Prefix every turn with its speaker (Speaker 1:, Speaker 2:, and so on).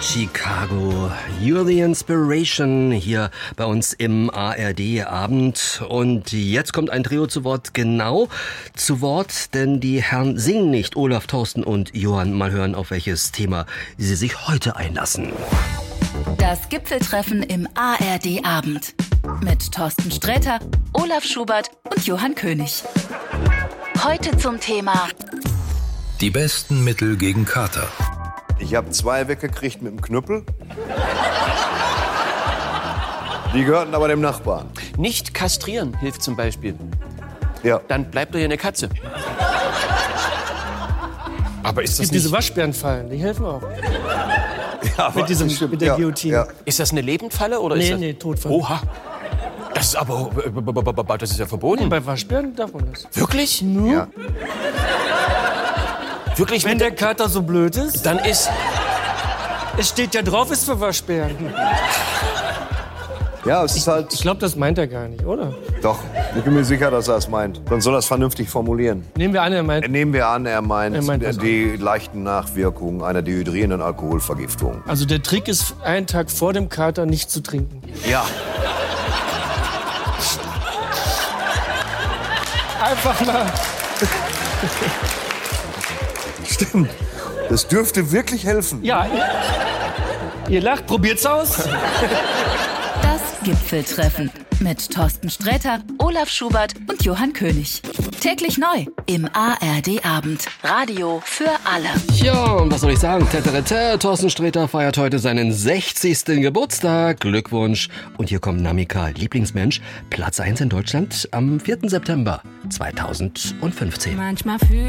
Speaker 1: Chicago, You're the Inspiration, hier bei uns im ARD-Abend. Und jetzt kommt ein Trio zu Wort, genau zu Wort, denn die Herren singen nicht, Olaf, Thorsten und Johann. Mal hören, auf welches Thema sie sich heute einlassen.
Speaker 2: Das Gipfeltreffen im ARD-Abend mit Thorsten Sträter, Olaf Schubert und Johann König. Heute zum Thema
Speaker 3: die besten Mittel gegen Kater.
Speaker 4: Ich habe 2 weggekriegt mit dem Knüppel. Die gehörten aber dem Nachbarn.
Speaker 5: Nicht kastrieren hilft zum Beispiel.
Speaker 4: Ja.
Speaker 5: Dann bleibt doch hier eine Katze.
Speaker 6: Aber ist das nicht... Diese Waschbärenfallen, die helfen auch.
Speaker 4: Ja,
Speaker 6: mit der Guillotine.
Speaker 4: Ja.
Speaker 5: Ist das eine Lebendfalle oder ist das...
Speaker 6: Nee, Todfall.
Speaker 5: Oha. Das ist aber... Das ist ja verboten.
Speaker 6: Nee, bei Waschbären darf man das.
Speaker 5: Wirklich?
Speaker 4: Ja.
Speaker 5: Wirklich?
Speaker 6: Wenn der Kater so blöd ist,
Speaker 5: Dann ist...
Speaker 6: es steht ja drauf, ist für Waschbären.
Speaker 4: Ja, es ist halt...
Speaker 6: Ich glaube, das meint er gar nicht, oder?
Speaker 4: Doch, ich bin mir sicher, dass er es meint. Dann soll er es vernünftig formulieren.
Speaker 6: Nehmen wir an, er meint...
Speaker 4: Nehmen wir an, er meint
Speaker 6: das
Speaker 4: die leichten Nachwirkungen einer dehydrierenden Alkoholvergiftung.
Speaker 6: Also der Trick ist, einen Tag vor dem Kater nicht zu trinken.
Speaker 4: Ja.
Speaker 6: Einfach mal...
Speaker 4: Stimmt. Das dürfte wirklich helfen.
Speaker 6: Ja, ihr lacht, probiert's aus.
Speaker 2: das Gipfeltreffen mit Thorsten Sträter, Olaf Schubert und Johann König. Täglich neu im ARD-Abend. Radio für alle.
Speaker 1: Ja, und was soll ich sagen? Thorsten Sträter feiert heute seinen 60. Geburtstag. Glückwunsch. Und hier kommt Namika, Lieblingsmensch, Platz 1 in Deutschland am 4. September 2015.
Speaker 7: Manchmal fühl